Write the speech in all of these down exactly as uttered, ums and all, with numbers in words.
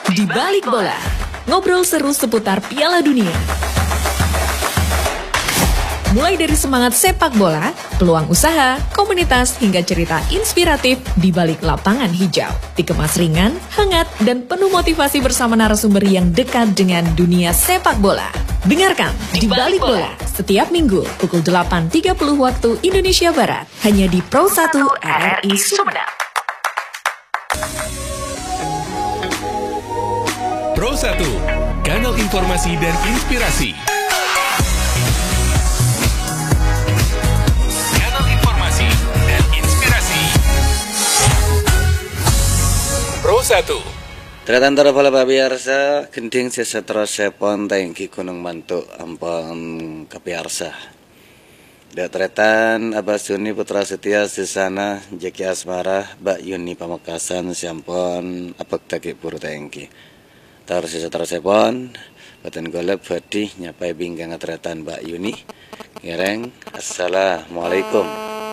Di Balik Bola, ngobrol seru seputar Piala Dunia. Mulai dari semangat sepak bola, peluang usaha, komunitas, hingga cerita inspiratif di balik lapangan hijau. Dikemas ringan, hangat, dan penuh motivasi bersama narasumber yang dekat dengan dunia sepak bola. Dengarkan Di Balik Bola setiap minggu pukul delapan tiga puluh waktu Indonesia Barat, hanya di Pro satu R R I Sumedang. Pro satu, kanal informasi dan inspirasi. Kanal informasi dan inspirasi. Pro satu. Teratantara pala pabiarsa, gending sesetro sepon tengki gunung mantuk ampon kapiarsa. Datretan Abah Suni Putra Setia Sisana Jeki Asmara Mbak Yuni Pamekasan Siampon Abek Taki Pur tengki. Tar sesetro sepon baten golep badi nyapai binggang atretan Mbak Yuni. Ngereng assalamualaikum.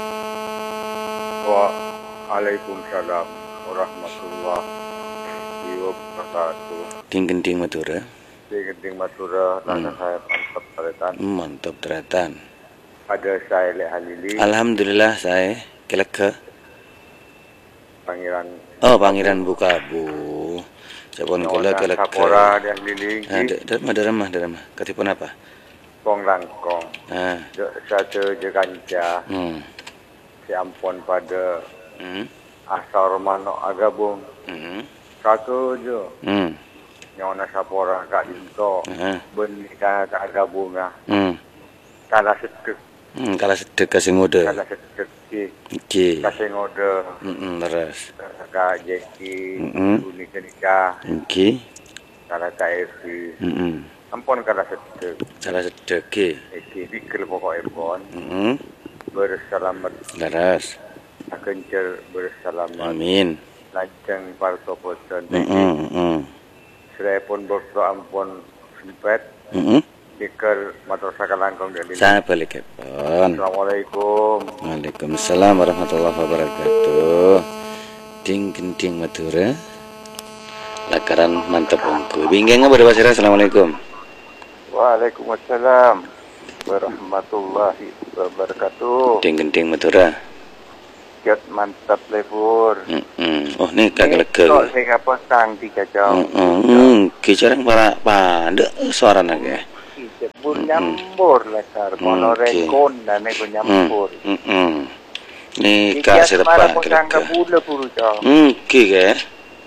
Waalaikumsalam warahmatullahi wabarakatuh. Ding gending Madura. Di Gending Madura, rasa Hmm. saya mantap teretan. Mantap teretan. Ada saya Le Halili, Alhamdulillah saya kelega. Pangeran Oh Pangeran Bukabu. Sepon kula kelega. Sapora dan Lili, Ada ada ada remah ada remah. Ketipun apa? Pong Langkong, Ah. satu Jekanca, Hmm. si ampun pada Hmm. asal Romano Agabung, Hmm. satu je, Hmm. nyona Sapora Kak Dinto, Ah. benih Kak Agabung, Hmm. kalah sedek, Hmm. Kalah sedekah sing ngode. kalah sedek, si Iki. kasih ngode. Hmm. Terus. Kak Jeki, Mm-mm. Uni Kenika, Iki. Kak Kak Evi, Hmm. ampun kala sedek, Salah sedekah. iki dikil pokoknya pun, Hmm. berselamat, Terus. akencer berselamat, Amin. lanceng parto poten, Hmm. Hmm. saya pun berdoa ampun sempet, Hmm. dikir madrasah Langkong dari ini. Saya balik kepon. Assalamualaikum. Waalaikumsalam warahmatullahi wabarakatuh. Ding gending Madura. Lakaran mantep ongku. Bingkeng apa Basira? Assalamualaikum. Waalaikumsalam warahmatullahi wabarakatuh. Ding gending Madura. Kiat mantap lebur. Mm-mm. Oh nih kagak Kok lega. saya potang tiga jam. Hmm, kicarang para pada suara naga. Pun nyambur lekar, kono Oke. rekon dan neko nyambur. Hmm. Nih kak Ikiat setepa marah posangka kira. bula puru jauh. Hmm, kike.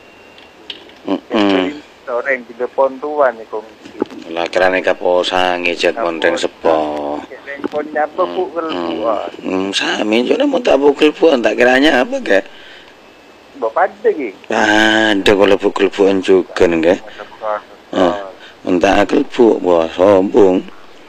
Hmm. Orang di depan tuan ni kong. Lakaran eka posang ngejat monteng sepo. Rekon nyapa pu keluar. Hmm, sami juga mau tak bukul puan tak kiranya apa ke? Bapak ada ke? Ada kalau bukul puan juga nih Ah. Entah akal bu, wah sombong.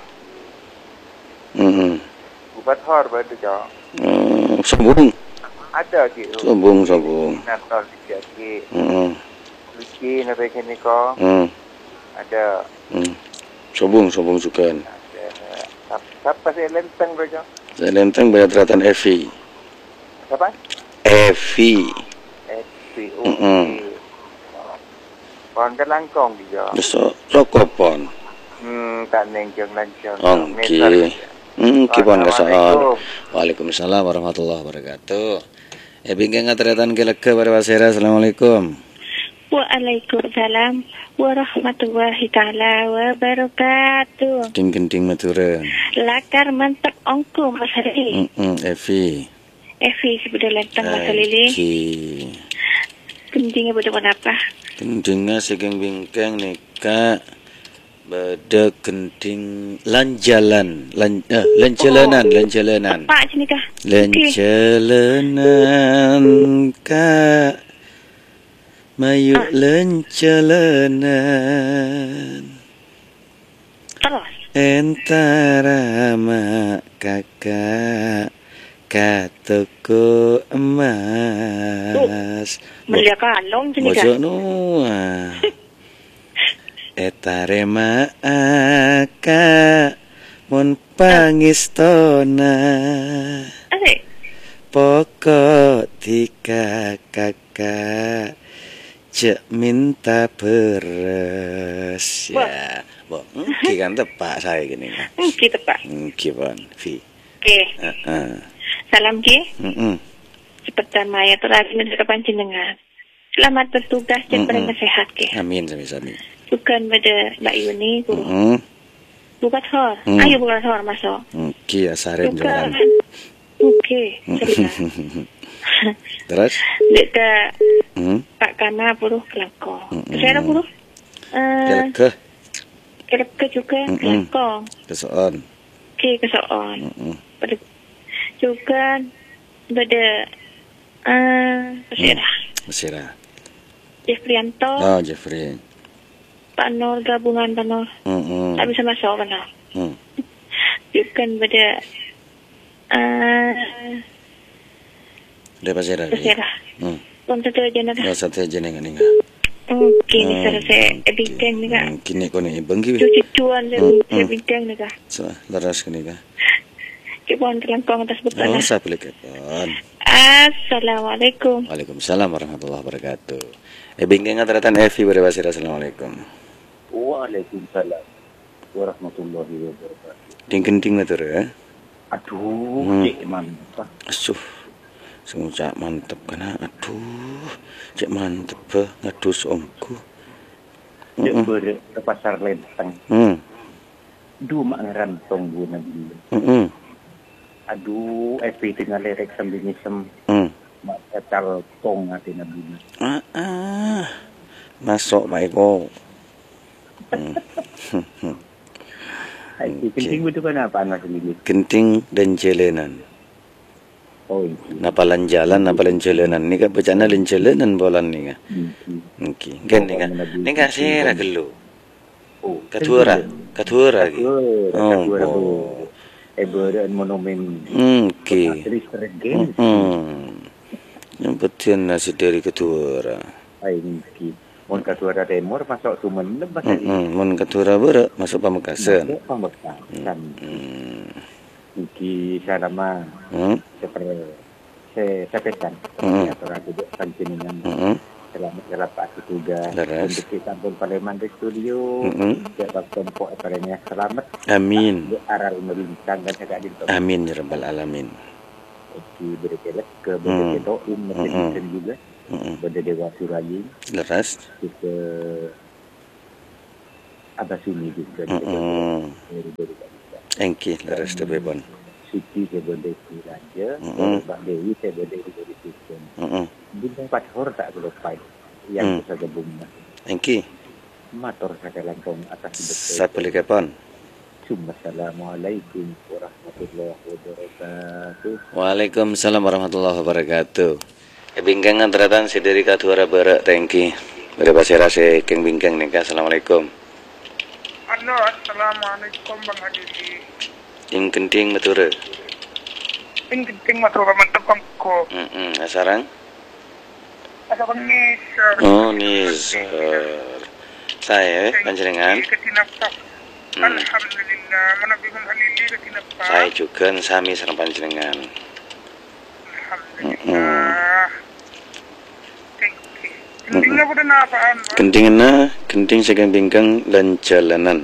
Hmm. Buat hor pada jauh. Hmm, sombong, Ada ke? sombong, sombong. Natal tiga ke. Hmm. Luki nabe kini ko. Hmm. Ada. Hmm. Sombong, sombong juga. Ada. Siapa saya lenteng bro? Saya lenteng bayar teratan Evi. Siapa? Evi. S P O. Mm-mm. Kon ke Langkong dia. Besok sokopon. Hmm, tak nengjeng lancang. Oke. Hmm, kipon kesoal. Assalamualaikum. Waalaikumsalam warahmatullahi wabarakatuh. Eh bingkeng ngateratan kelega pada Basira. Assalamualaikum. Waalaikumsalam warahmatullahi taala wabarakatuh. Ding gending Madura. Lakar mantap ongku Mas Hari. Hmm, Evi. Evi sudah lentang Mas Lili. Oke. Kencingnya pada apa? Gendingnya segeng bingkeng nih kak. Bada gending lanjalan, lan, eh, lanjalanan, lanjalanan, Apa sini kah? lanjalanan kak, mayu lanjalanan, Terus. entara mak kakak, kataku emas. Melia kalong sini kah? Mojo nua. Etare maaka mun pangistona. Asik. Pokok tika kakak cek minta beres ya. Bo, ngki kan tepak saya gini kan. Ngki tepak. Ngki pon, Vi. Oke. Heeh. Salam Ki. Heeh. Pertama ya terakhir menurut panjenengan. Selamat bertugas dan paling sehat Ki. Amin sami-sami. Bukan pada Mbak Yuni guru. Heeh. Bukan hor. Mm. Ayo bukan hor masuk. Ngki asaren Bukan. jalan. Oke. Cerita. Terus? Dek Hmm. Pak Kana buruh kelangkong. Mm-mm. Saya buruh. Eh, Kelekeh, kelangkong juga Mm-mm. kelangkong. kesoon. Oke, kesoon. Heeh. Pada juga pada eh Persira. Mesira. Jeffrianto, Oh, Jeffrey. Pak Nur gabungan Pak Nur. Heeh. Tak bisa masuk Pak Nur. Hmm. Juga pada eh Dia pasti ada. Persira. Hmm. Pun satu aja nak. Oh, satu aja nih kan. Oke, ni saya saya bintang ni kak. Kini kau ni bangki. Cuci-cuan saya Hmm, saya hmm. bintang ni kak. So, laras kini kan. Kipon kelangkong atas betul. Oh, saya boleh kepon. Assalamualaikum. Waalaikumsalam warahmatullahi wabarakatuh. Eh, bingkai ngatarakan Evi berbahasa. Assalamualaikum. Waalaikumsalam warahmatullahi wabarakatuh. Ding-ding matur ya. Aduh, Hmm. cik mantap. Asuh. Sengucap mantep kena. Aduh. Cek mantep bah ngadus omku. Cik Heeh. beri ke pasar Lenteng. Hmm. Duh mak ngerantong bu nabi. Heeh. Aduh, epi tinggal lerek sambil ngisem. Hmm. Mak kecal tong hati nabi. Ah, ah. Masuk Pak Eko. Hmm. Hai, penting betul kan apa anak sendiri? Genting dan jalanan. Oh, ini. Napalan jalan, napalan jalanan. Ni kan bacana lan jalanan bolan ni kan. Okey. Kan ni kan. Ni kan sira gelu. Oh, Katura, katura lagi. Oh, Oh, katura bu. oh. Eber monumen. Hmm, okey. Terus tergen. Hmm. Yang betul nasi dari katura. Hai, ini. Mon katura Timur masuk Sumeneb bahasa ini. Hmm, mun katura berak masuk Pamekasan. Masuk Pamekasan. Hmm. Iki salama Hmm. seperti saya sampaikan Hmm. kepada duduk panjenengan Hmm. selamat selamat tugas Leres. untuk kita pun Parlemen di studio Hmm. sebab tempoh parenya selamat Amin. di arah merintang dan agak di Amin ya rabbal alamin. Iki berkelek ke Hmm. berketo in Hmm. dan juga Hmm. pada Dewa Surayi Leras. ke Abasuni juga Hmm. Engki leras tu bebon. Siti sebenda Raja, Mm-mm. Mbak Dewi sebenda dari Sistem. Heeh. Bintang Pathor tak lupa Mm. yang bisa gabung. Engki Matur saya langkong atas saya boleh kapan? Assalamualaikum warahmatullahi wabarakatuh. Waalaikumsalam warahmatullahi wabarakatuh. E bingkang antaratan sederi kaduara barak tengki. Berapa saya rasa keng bingkang nih. Assalamualaikum. Halo, assalamualaikum Bang Adili. Ing kenting matur. Ini penting matur mantap bangko. Heeh, asarang. Asa bang ni sir. Oh, ni sir. Saya panjenengan. Ketinapa. Hmm. Alhamdulillah, mana Bang Adili ketinapa. Saya juga sami sareng panjenengan. Alhamdulillah. Thank you. Pentingnya pada apaan? Bang? Kentingna, kenting sekeng bingkang lan jalanan.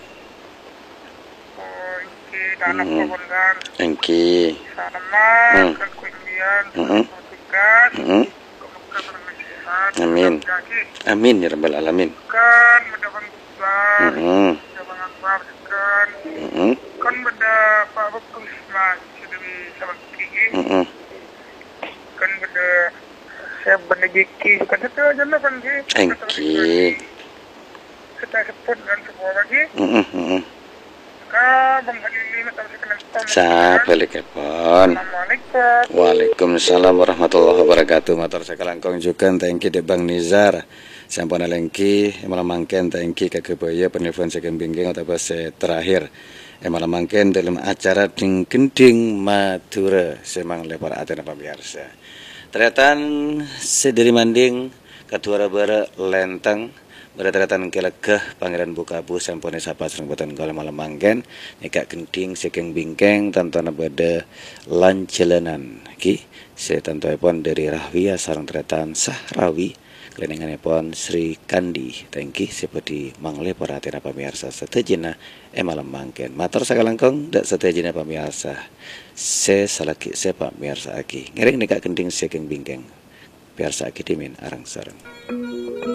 Oh, ini dana Hmm. pabondan. Engki. Sama Hmm. kan kuliah, Hmm. tugas, Heeh. kemudian bermanfaat. Amin. Jadi, Amin ya rabbal alamin. kan mendapat besar. Heeh. Mendapat akbar kan. Heeh. Kan beda Pak Bakul Ismail sedemi sama kiki. Heeh. Kan beda saya benda jeki kan itu aja lah kan sih. Engki. Kita sebut dan semua lagi. Heeh, heeh. Kak Bang Halili nak tahu sekarang. Sa balik kepon. Assalamualaikum. Waalaikumsalam warahmatullahi wabarakatuh. Matur sakalangkong juga thank you Bang Nizar. Sampun alengki malam mangken thank you kebaya penelpon sekeng bingking atau se terakhir. Malam mangken dalam acara ding gending Madura semang lepar aten apa biasa. Ternyatan sediri manding kaduara bara lenteng berdatatan kelegah Pangeran Bukabu sampune sapa sareng boten kala malam mangken nekak gending sekeng bingkeng tantana bada lan jalanan iki setantoipun dari Rahwiya sareng ternyatan Sahrawi kelinenganipun Sri Kandi thank you sepedi mangle perhatian pamirsa sedaya e malam mangken matur sakalangkung dak sedaya pamirsa se salaki se pamirsa aki ngiring nika gending saking bingkeng biar saiki dimin arang sareng